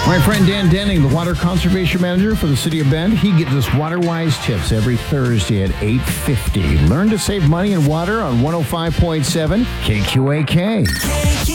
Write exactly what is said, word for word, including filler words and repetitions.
My friend Dan Denning, the Water Conservation Manager for the City of Bend, he gives us WaterWise tips every Thursday at eight fifty. Learn to save money and water on one oh five point seven K Q A K.